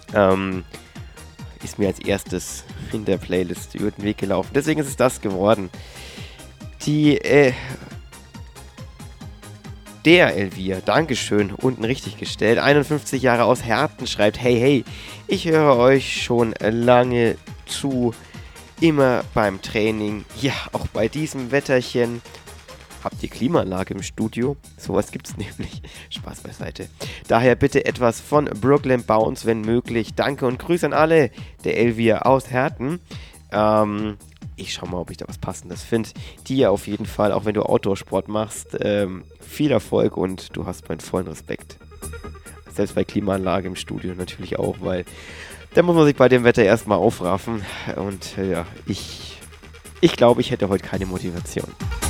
ist mir als erstes in der Playlist über den Weg gelaufen. Deswegen ist es das geworden. Der Elvia, Dankeschön, unten richtig gestellt. 51 Jahre aus Herten schreibt, hey, ich höre euch schon lange zu, immer beim Training. Ja, auch bei diesem Wetterchen. Habt ihr Klimaanlage im Studio? Sowas gibt's nämlich. Spaß beiseite. Daher bitte etwas von Brooklyn Bounce, wenn möglich. Danke und Grüße an alle. Der Elvia aus Herten. Ich schau mal, ob ich da was Passendes finde. Dir auf jeden Fall, auch wenn du Outdoor-Sport machst, viel Erfolg und du hast meinen vollen Respekt. Selbst bei Klimaanlage im Studio natürlich auch, weil da muss man sich bei dem Wetter erstmal aufraffen. Und ja, ich glaube, ich hätte heute keine Motivation.